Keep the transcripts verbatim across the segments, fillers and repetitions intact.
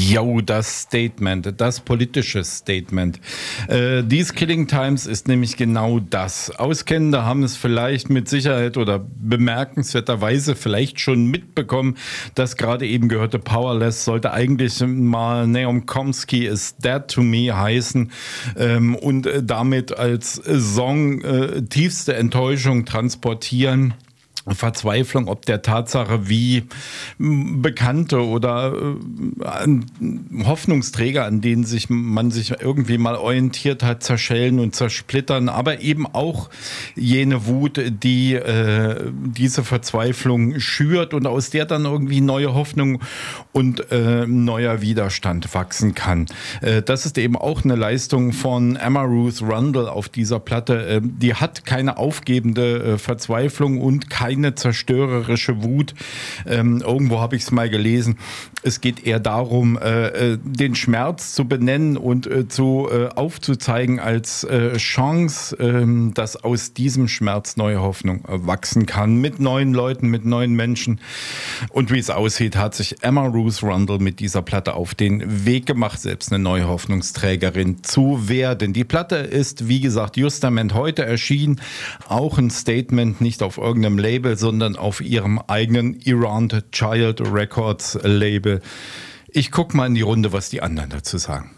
Jo, das Statement, das politische Statement. Äh, These Killing Times ist nämlich genau das. Auskennende haben es vielleicht mit Sicherheit oder bemerkenswerterweise vielleicht schon mitbekommen. Das gerade eben gehörte Powerless sollte eigentlich mal Naum Chomsky is Dead to Me heißen ähm, und äh, damit als Song äh, tiefste Enttäuschung transportieren. Verzweiflung ob der Tatsache, wie Bekannte oder äh, Hoffnungsträger, an denen sich man sich irgendwie mal orientiert hat, zerschellen und zersplittern, aber eben auch jene Wut, die äh, diese Verzweiflung schürt und aus der dann irgendwie neue Hoffnung und äh, neuer Widerstand wachsen kann. Äh, das ist eben auch eine Leistung von Emma Ruth Rundle auf dieser Platte. Äh, die hat keine aufgebende äh, Verzweiflung und keine eine zerstörerische Wut. Ähm, irgendwo habe ich es mal gelesen. Es geht eher darum, äh, den Schmerz zu benennen und äh, zu äh, aufzuzeigen als äh, Chance, äh, dass aus diesem Schmerz neue Hoffnung äh, wachsen kann. Mit neuen Leuten, mit neuen Menschen. Und wie es aussieht, hat sich Emma Ruth Rundle mit dieser Platte auf den Weg gemacht, selbst eine neue Hoffnungsträgerin zu werden. Die Platte ist, wie gesagt, justament heute erschienen. Auch ein Statement, nicht auf irgendeinem Label, sondern auf ihrem eigenen Errant Child Records Label. Ich gucke mal in die Runde, was die anderen dazu sagen.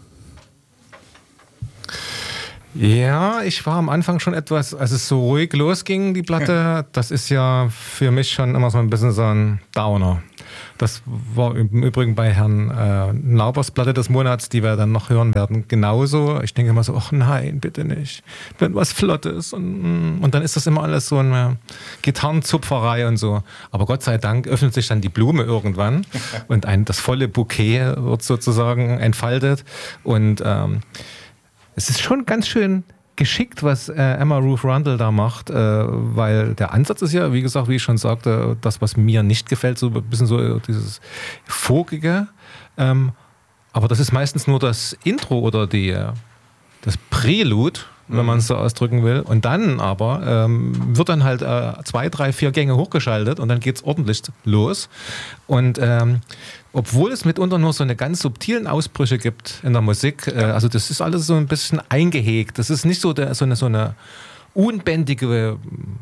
Ja, ich war am Anfang schon etwas, als es so ruhig losging, die Platte, das ist ja für mich schon immer so ein bisschen so ein Downer. Das war im Übrigen bei Herrn äh, Naubers Platte des Monats, die wir dann noch hören werden, genauso. Ich denke immer so, ach nein, bitte nicht, wenn was Flottes. Und, und dann ist das immer alles so eine Gitarrenzupferei und so. Aber Gott sei Dank öffnet sich dann die Blume irgendwann und ein, das volle Bouquet wird sozusagen entfaltet. Und ähm, es ist schon ganz schön geschickt, was äh, Emma Ruth Rundle da macht, äh, weil der Ansatz ist ja, wie gesagt, wie ich schon sagte, das, was mir nicht gefällt, so ein bisschen so dieses Vogige. Ähm, aber das ist meistens nur das Intro oder die, das Prälude, wenn man es so ausdrücken will. Und dann aber ähm, wird dann halt äh, zwei, drei, vier Gänge hochgeschaltet und dann geht es ordentlich los. Und ähm, obwohl es mitunter nur so eine ganz subtilen Ausbrüche gibt in der Musik, äh, also das ist alles so ein bisschen eingehegt. Das ist nicht so, der, so, eine, so eine unbändige,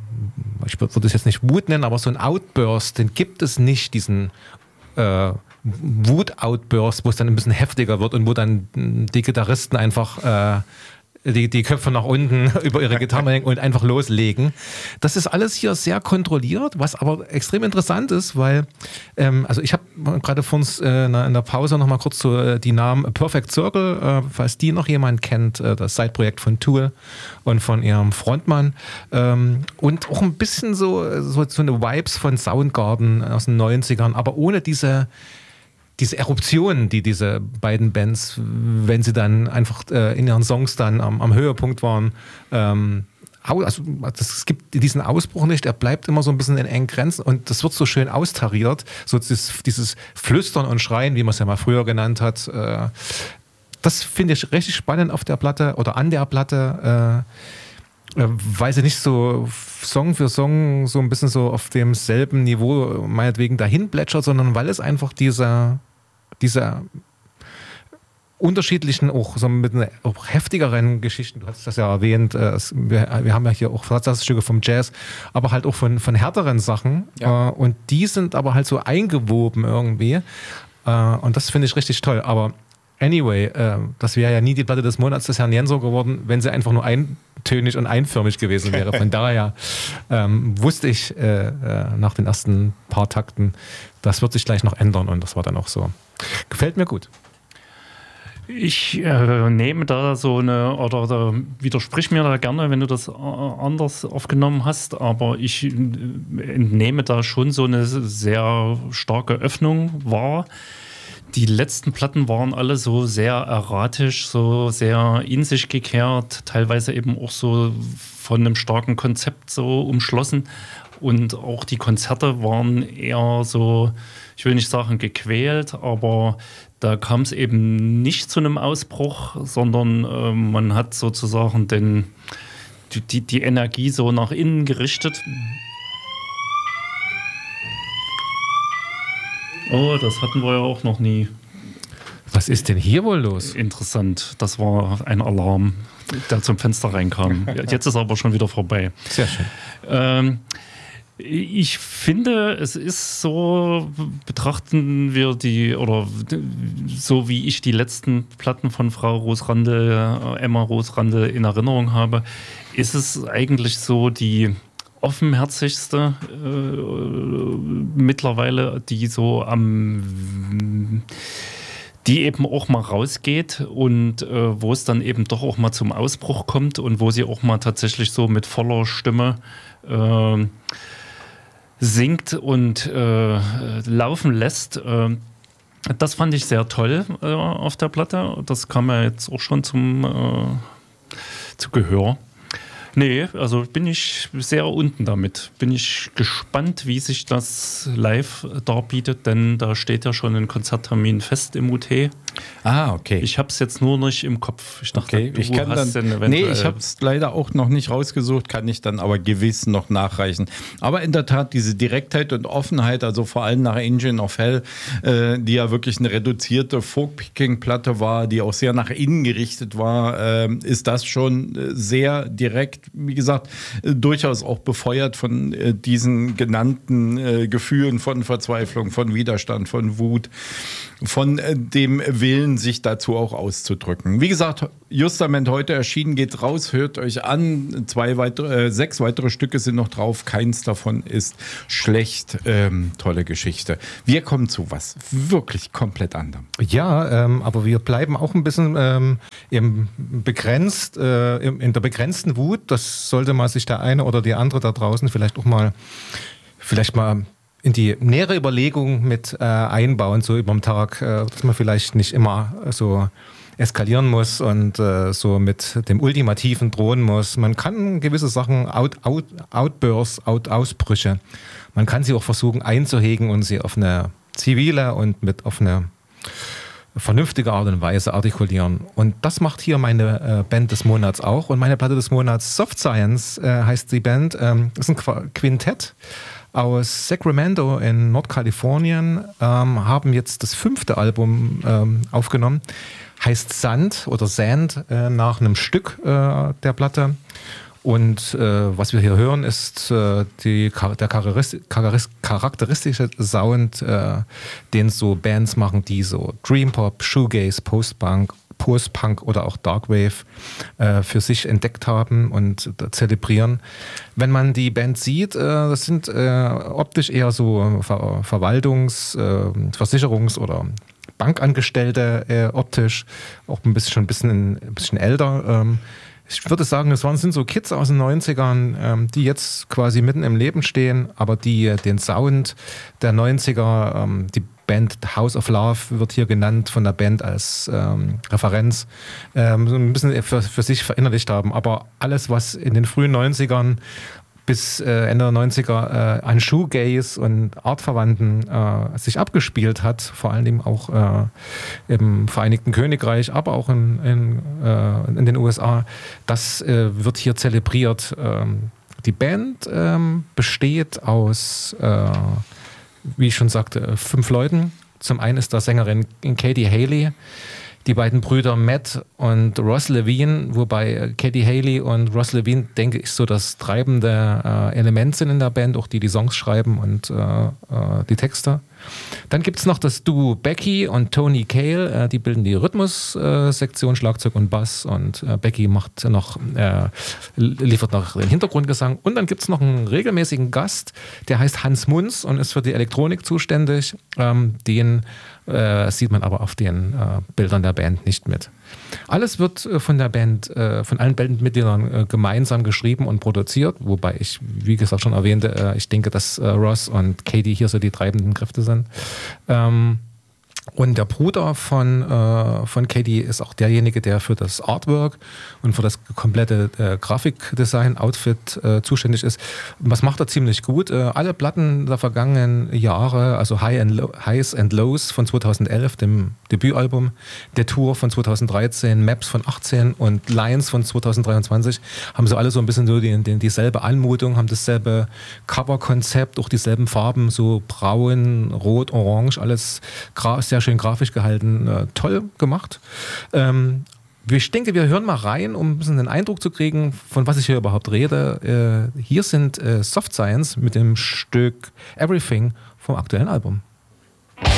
ich würde es jetzt nicht Wut nennen, aber so ein Outburst, den gibt es nicht, diesen äh, Wut-Outburst, wo es dann ein bisschen heftiger wird und wo dann die Gitarristen einfach äh, Die, die Köpfe nach unten über ihre Gitarre hängen und einfach loslegen. Das ist alles hier sehr kontrolliert, was aber extrem interessant ist, weil, ähm, also ich habe gerade vor uns äh, in der Pause noch mal kurz so äh, die Namen Perfect Circle, äh, falls die noch jemand kennt, äh, das Side-Projekt von Tool und von ihrem Frontmann. Ähm, und auch ein bisschen so, so, so eine Vibes von Soundgarden aus den neunzigern, aber ohne diese Diese Eruptionen, die diese beiden Bands, wenn sie dann einfach äh, in ihren Songs dann am, am Höhepunkt waren, ähm, also es gibt diesen Ausbruch nicht, er bleibt immer so ein bisschen in engen Grenzen und das wird so schön austariert, so dieses, dieses Flüstern und Schreien, wie man es ja mal früher genannt hat. Äh, das finde ich richtig spannend auf der Platte oder an der Platte, äh, weil sie nicht so Song für Song so ein bisschen so auf demselben Niveau meinetwegen dahin plätschert, sondern weil es einfach dieser diese unterschiedlichen, auch so mit auch heftigeren Geschichten, du hast das ja erwähnt, äh, es, wir, wir haben ja hier auch Stücke vom Jazz, aber halt auch von, von härteren Sachen ja. äh, und die sind aber halt so eingewoben irgendwie äh, und das finde ich richtig toll, aber anyway, äh, das wäre ja nie die Platte des Monats des Herrn Jenso geworden, wenn sie einfach nur eintönig und einförmig gewesen wäre. Von daher ähm, wusste ich äh, äh, nach den ersten paar Takten, das wird sich gleich noch ändern und das war dann auch so. Gefällt mir gut. Ich äh, nehme da so eine, oder, oder widersprich mir da gerne, wenn du das anders aufgenommen hast, aber ich äh, entnehme da schon so eine sehr starke Öffnung wahr. Die letzten Platten waren alle so sehr erratisch, so sehr in sich gekehrt, teilweise eben auch so von einem starken Konzept so umschlossen. Und auch die Konzerte waren eher so, ich will nicht sagen gequält, aber da kam es eben nicht zu einem Ausbruch, sondern äh, man hat sozusagen den, die, die Energie so nach innen gerichtet. Oh, das hatten wir ja auch noch nie. Was Was ist denn hier wohl los? Interessant. Das war ein Alarm, der zum Fenster reinkam. Jetzt ist aber schon wieder vorbei. Sehr schön. Ähm, ich finde, es ist so, betrachten wir die, oder so wie ich die letzten Platten von Frau Rosrandl, Emma Rosrandl in Erinnerung habe, ist es eigentlich so die offenherzigste äh, mittlerweile, die so am, die eben auch mal rausgeht und äh, wo es dann eben doch auch mal zum Ausbruch kommt und wo sie auch mal tatsächlich so mit voller Stimme äh, singt und äh, laufen lässt. Äh, das fand ich sehr toll äh, auf der Platte. Das kam ja jetzt auch schon zum äh, zu Gehör. Nee, also bin ich sehr unten damit. Bin ich gespannt, wie sich das live darbietet, denn da steht ja schon ein Konzerttermin fest im U T. Ah, okay. Ich habe es jetzt nur nicht im Kopf. Ich dachte, okay, du ich kann hast dann, den eventuell... Nee, ich habe es leider auch noch nicht rausgesucht, kann ich dann aber gewiss noch nachreichen. Aber in der Tat, diese Direktheit und Offenheit, also vor allem nach Engine of Hell, äh, die ja wirklich eine reduzierte Folk-Picking-Platte war, die auch sehr nach innen gerichtet war, äh, ist das schon sehr direkt, wie gesagt, äh, durchaus auch befeuert von äh, diesen genannten äh, Gefühlen von Verzweiflung, von Widerstand, von Wut, von äh, dem Willen, sich dazu auch auszudrücken. Wie gesagt, Justament heute erschienen, geht raus, hört euch an. Zwei weitere, äh, sechs weitere Stücke sind noch drauf. Keins davon ist schlecht. Ähm, tolle Geschichte. Wir kommen zu was wirklich komplett anderem. Ja, ähm, aber wir bleiben auch ein bisschen ähm, im begrenzt, äh, in, in der begrenzten Wut. Das sollte mal sich der eine oder die andere da draußen vielleicht auch mal, vielleicht mal in die nähere Überlegung mit äh, einbauen, so über den Tag, äh, dass man vielleicht nicht immer so eskalieren muss und äh, so mit dem Ultimativen drohen muss. Man kann gewisse Sachen, out, out, Outbursts, out, Ausbrüche, man kann sie auch versuchen einzuhegen und sie auf eine zivile und mit auf eine vernünftige Art und Weise artikulieren. Und das macht hier meine äh, Band des Monats auch. Und meine Platte des Monats, Soft Science, äh, heißt die Band. Ähm, das ist ein Qu- Quintett aus Sacramento in Nordkalifornien, ähm, haben jetzt das fünfte Album ähm, aufgenommen. Heißt Sand oder Sand äh, nach einem Stück äh, der Platte. Und äh, was wir hier hören, ist äh, die, der charakteristische Sound, äh, den so Bands machen, die so Dreampop, Shoegaze, Postpunk, Post-Punk oder auch Darkwave äh, für sich entdeckt haben und äh, zelebrieren. Wenn man die Band sieht, äh, das sind äh, optisch eher so Ver- Verwaltungs-, äh, Versicherungs- oder Bankangestellte äh, optisch, auch ein bisschen, schon ein bisschen, ein bisschen älter. Ähm, ich würde sagen, es waren, sind so Kids aus den neunzigern, ähm, die jetzt quasi mitten im Leben stehen, aber die den Sound der neunziger, ähm, die Band House of Love wird hier genannt von der Band als ähm, Referenz, ähm, so ein bisschen für, für sich verinnerlicht haben. Aber alles, was in den frühen neunzigern bis äh, Ende der neunziger äh, an Shoegaze und Artverwandten äh, sich abgespielt hat, vor allen Dingen auch äh, im Vereinigten Königreich, aber auch in, in, äh, in den U S A, das äh, wird hier zelebriert. Ähm, die Band ähm, besteht aus, äh, wie ich schon sagte, fünf Leuten. Zum einen ist da Sängerin Katie Haley, die beiden Brüder Matt und Ross Levine, wobei Katie Haley und Ross Levine, denke ich, so das treibende äh, Element sind in der Band, auch die die Songs schreiben und äh, äh, die Texte. Dann gibt es noch das Duo Becky und Tony Cale, äh, die bilden die Rhythmussektion, äh, Schlagzeug und Bass, und äh, Becky macht noch, äh, liefert noch den Hintergrundgesang. Und dann gibt es noch einen regelmäßigen Gast, der heißt Hans Munz und ist für die Elektronik zuständig. Ähm, den äh, sieht man aber auf den äh, Bildern der Band nicht mit. Alles wird äh, von der Band, äh, von allen Bandmitgliedern äh, gemeinsam geschrieben und produziert, wobei ich, wie gesagt, schon erwähnte, äh, ich denke, dass äh, Ross und Katie hier so die treibenden Kräfte sind. Ähm, und der Bruder von, äh, von Katie ist auch derjenige, der für das Artwork und für das komplette äh, Grafikdesign, Outfit äh, zuständig ist. Und was macht er ziemlich gut? Äh, alle Platten der vergangenen Jahre, also High and Low, Highs and Lows von zweitausendelf, dem Debütalbum, der Tour von zweitausenddreizehn, Maps von achtzehn und Lines von zweitausenddreiundzwanzig, haben so alle so ein bisschen so die, die, dieselbe Anmutung, haben dasselbe Coverkonzept, auch dieselben Farben, so braun, rot, orange, alles gra- sehr sehr schön grafisch gehalten, äh, toll gemacht. Ähm, ich denke, wir hören mal rein, um ein bisschen den Eindruck zu kriegen, von was ich hier überhaupt rede. Äh, hier sind äh, Soft Science mit dem Stück Everything vom aktuellen Album.